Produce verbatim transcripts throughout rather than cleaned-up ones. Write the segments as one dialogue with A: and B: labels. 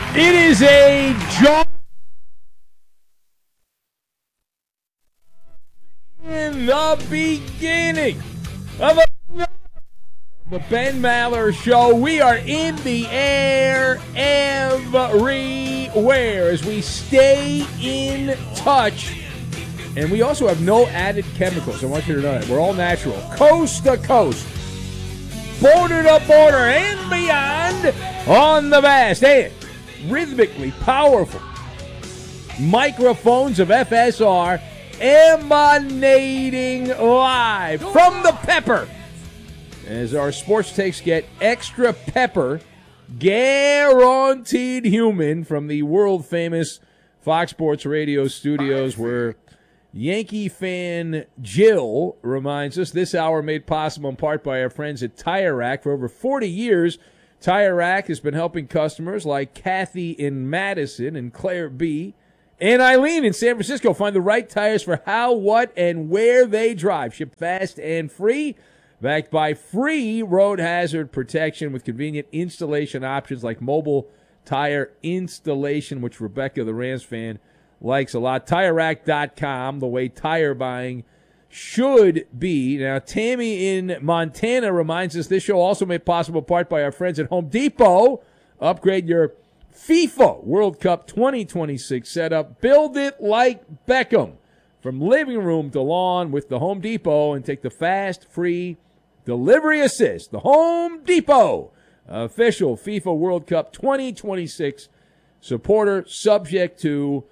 A: It is a joy in the beginning of a, the Ben Maller Show. We are in the air everywhere as we stay in touch. And we also have no added chemicals. I want you to know that. We're all natural. Coast to coast. Border to border and beyond on the vast and rhythmically powerful microphones of F S R emanating live from the pepper. As our sports takes get extra pepper, guaranteed human from the world-famous Fox Sports Radio studios where Yankee fan Jill reminds us this hour made possible in part by our friends at Tire Rack. For over forty years, Tire Rack has been helping customers like Kathy in Madison and Claire B. and Eileen in San Francisco find the right tires for how, what, and where they drive. Ship fast and free, backed by free road hazard protection with convenient installation options like mobile tire installation, which Rebecca, the Rams fan, likes a lot. Tire Rack dot com, the way tire buying should be. Now, Tammy in Montana reminds us this show also made possible in part by our friends at Home Depot. Upgrade your FIFA World Cup twenty twenty-six setup. Build it like Beckham. From living room to lawn with the Home Depot, and take the fast, free delivery assist. The Home Depot official FIFA World Cup twenty twenty-six supporter, subject to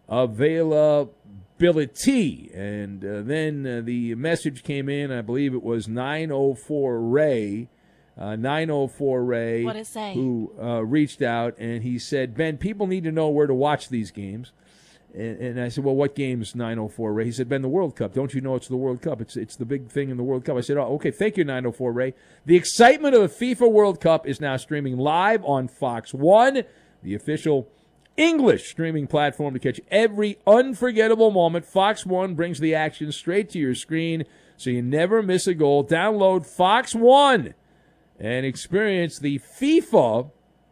A: availability. And uh, then uh, the message came in, I believe it was nine oh four Ray, uh, nine oh four Ray,
B: what is say?
A: who uh, reached out, and he said, Ben, people need to know where to watch these games. And, and I said, well, what game's nine oh four Ray? He said, Ben, the World Cup. Don't you know it's the World Cup? It's it's the big thing in the World Cup. I said, oh, okay, thank you, nine oh four Ray. The excitement of the FIFA World Cup is now streaming live on Fox One, the official English streaming platform to catch every unforgettable moment. Fox One brings the action straight to your screen so you never miss a goal. Download Fox One and experience the FIFA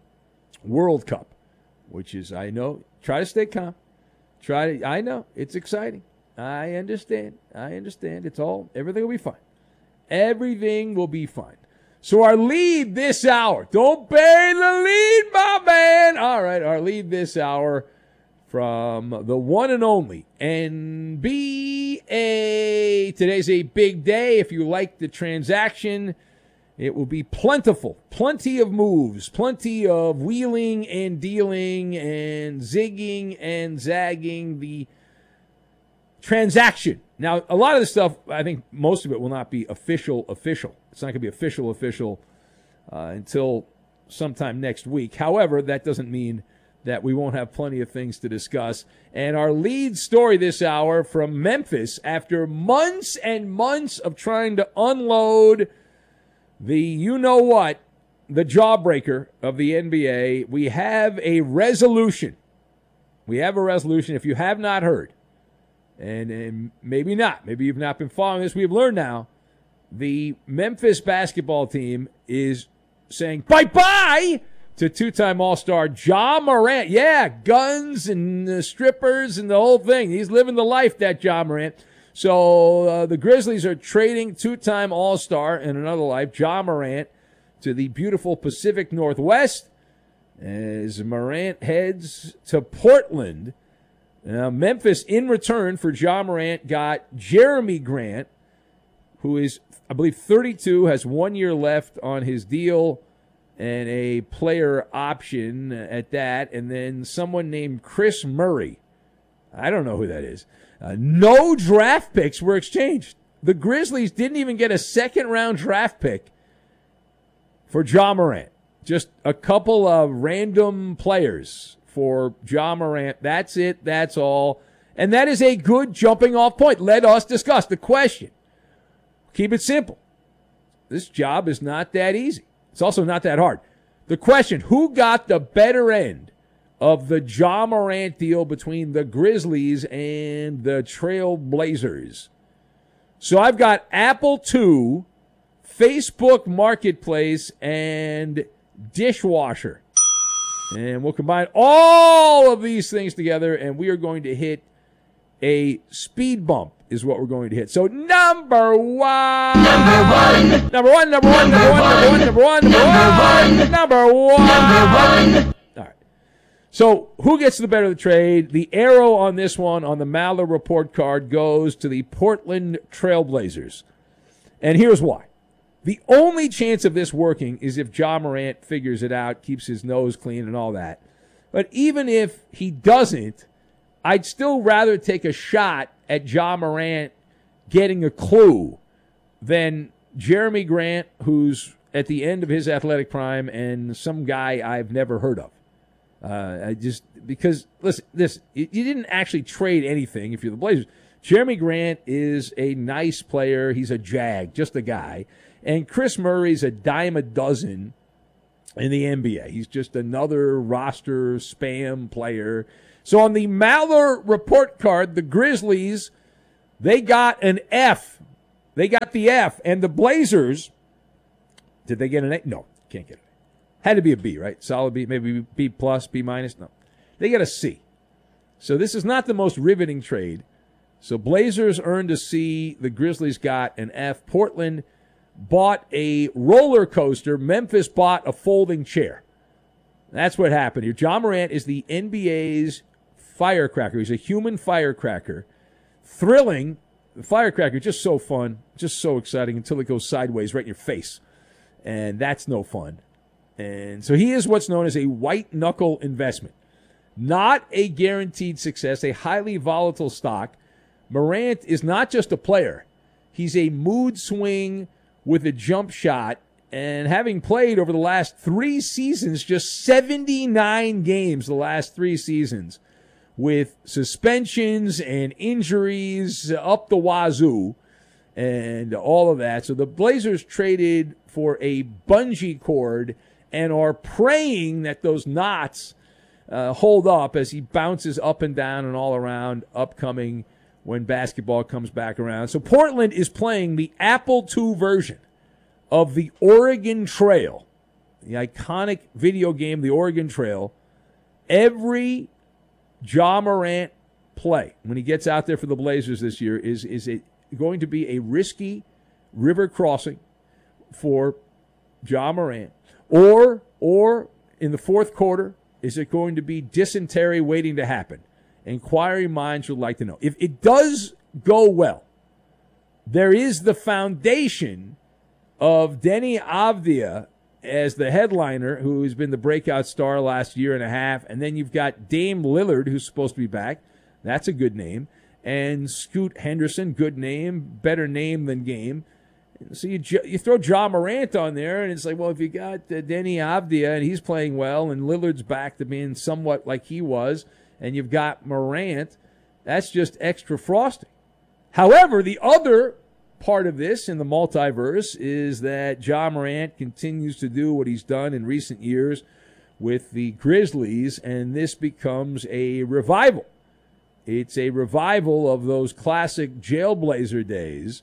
A: World Cup, which is, I know, try to stay calm. Try to, I know, it's exciting. I understand. I understand. It's all, everything will be fine. Everything will be fine. So our lead this hour, don't bury the lead, my man. All right, our lead this hour from the one and only N B A. Today's a big day. If you like the transaction, it will be plentiful. Plenty of moves, plenty of wheeling and dealing and zigging and zagging. The transaction. Now, a lot of the stuff, I think most of it will not be official, official. It's not going to be official, official uh, until sometime next week. However, that doesn't mean that we won't have plenty of things to discuss. And our lead story this hour from Memphis, after months and months of trying to unload the you-know-what, the jawbreaker of the N B A, we have a resolution. We have a resolution. If you have not heard, And, and maybe not. Maybe you've not been following this. We've learned now the Memphis basketball team is saying bye-bye to two-time All-Star Ja Morant. Yeah, guns and uh, strippers and the whole thing. He's living the life, that Ja Morant. So uh, the Grizzlies are trading two-time All-Star in another life, Ja Morant, to the beautiful Pacific Northwest as Morant heads to Portland. Now, Memphis, in return for Ja Morant, got Jeremy Grant, who is, I believe, thirty-two, has one year left on his deal, and a player option at that, and then someone named Chris Murray. I don't know who that is. Uh, no draft picks were exchanged. The Grizzlies didn't even get a second-round draft pick for Ja Morant. Just a couple of random players for Ja Morant. That's it. That's all. And that is a good jumping off point. Let us discuss the question. Keep it simple. This job is not that easy. It's also not that hard. The question, who got the better end of the Ja Morant deal between the Grizzlies and the Trail Blazers? So I've got Apple two, Facebook Marketplace, and Dishwasher. And we'll combine all of these things together, and we are going to hit a speed bump is what we're going to hit. So number one. Number one. Number one, number one, number one, number one, number one, number one. Number one. All right. So who gets the better of the trade? The arrow on this one on the Maller report card goes to the Portland Trailblazers. And here's why. The only chance of this working is if Ja Morant figures it out, keeps his nose clean and all that. But even if he doesn't, I'd still rather take a shot at Ja Morant getting a clue than Jeremy Grant, who's at the end of his athletic prime, and some guy I've never heard of. Uh, I just because listen, this you didn't actually trade anything if you're the Blazers. Jeremy Grant is a nice player. He's a jag, just a guy. And Chris Murray's a dime a dozen in the N B A. He's just another roster spam player. So on the Maller report card, the Grizzlies, they got an F. They got the F. And the Blazers, did they get an A? No, can't get an A. Had to be a B, right? Solid B, maybe B plus, B minus. No. They got a C. So this is not the most riveting trade. So Blazers earned a C. The Grizzlies got an F. Portland bought a roller coaster. Memphis bought a folding chair. That's what happened here. Ja Morant is the N B A's firecracker. He's a human firecracker. Thrilling. The firecracker, just so fun, just so exciting until it goes sideways right in your face. And that's no fun. And so he is what's known as a white-knuckle investment. Not a guaranteed success, a highly volatile stock. Morant is not just a player. He's a mood swing with a jump shot, and having played over the last three seasons, just seventy-nine games the last three seasons, with suspensions and injuries up the wazoo and all of that. So the Blazers traded for a bungee cord and are praying that those knots uh, hold up as he bounces up and down and all around upcoming when basketball comes back around. So Portland is playing the Apple two version of the Oregon Trail, the iconic video game, the Oregon Trail. Every Ja Morant play when he gets out there for the Blazers this year is, is it going to be a risky river crossing for Ja Morant? Or, or in the fourth quarter, is it going to be dysentery waiting to happen? Inquiring minds would like to know. If it does go well, there is the foundation of Deni Avdija as the headliner, who has been the breakout star last year and a half. And then you've got Dame Lillard, who's supposed to be back. That's a good name. And Scoot Henderson, good name, better name than game. So you you throw Ja Morant on there, and it's like, well, if you got uh, Deni Avdija, and he's playing well, and Lillard's back to being somewhat like he was, and you've got Morant, that's just extra frosting. However, the other part of this in the multiverse is that Ja Morant continues to do what he's done in recent years with the Grizzlies, and this becomes a revival. It's a revival of those classic Jailblazer days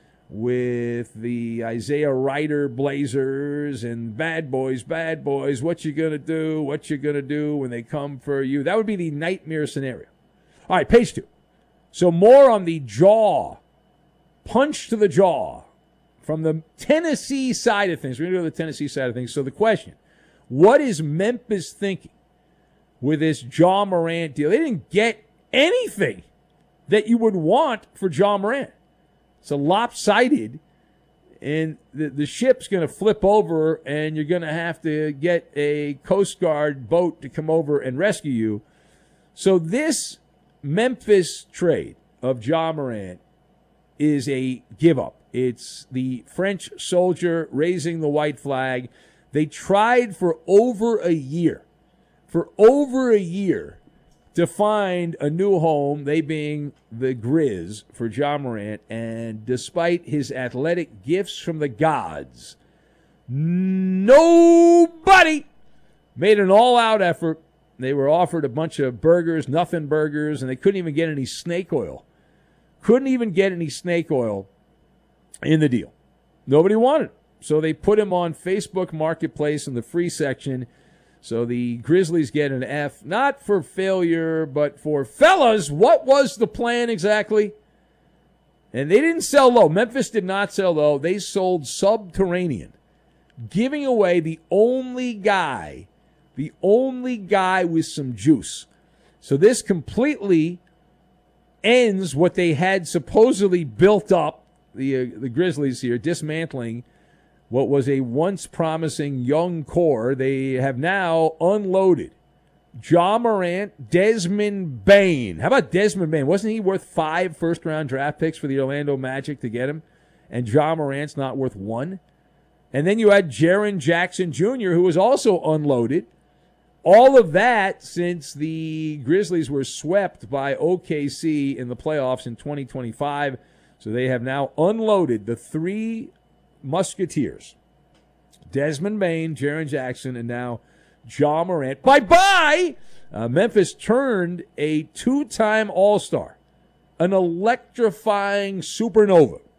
A: with the Isaiah Ryder Blazers and bad boys, bad boys, what you going to do, what you going to do when they come for you. That would be the nightmare scenario. All right, page two. So more on the jaw, punch to the jaw from the Tennessee side of things. We're going to go to the Tennessee side of things. So the question, what is Memphis thinking with this Ja Morant deal? They didn't get anything that you would want for Ja Morant. It's a lopsided, and the, the ship's going to flip over, and you're going to have to get a Coast Guard boat to come over and rescue you. So this Memphis trade of Ja Morant is a give-up. It's the French soldier raising the white flag. They tried for over a year, for over a year, to find a new home, they being the Grizz, for Ja Morant. And despite his athletic gifts from the gods, nobody made an all-out effort. They were offered a bunch of burgers, nothing burgers, and they couldn't even get any snake oil. Couldn't even get any snake oil in the deal. Nobody wanted it. So they put him on Facebook Marketplace in the free section So the Grizzlies get an F, not for failure, but for, fellas, what was the plan exactly? And they didn't sell low. Memphis did not sell low. They sold subterranean, giving away the only guy, the only guy with some juice. So this completely ends what they had supposedly built up, the uh, the Grizzlies here, dismantling what was a once promising young core. They have now unloaded Ja Morant, Desmond Bane. How about Desmond Bane? Wasn't he worth five first-round draft picks for the Orlando Magic to get him? And Ja Morant's not worth one? And then you had Jaren Jackson Junior, who was also unloaded. All of that since the Grizzlies were swept by O K C in the playoffs in twenty twenty-five. So they have now unloaded the three Musketeers. Desmond Bane, Jaren Jackson, and now Ja Morant. Bye-bye! Uh, Memphis turned a two-time All-Star, an electrifying supernova,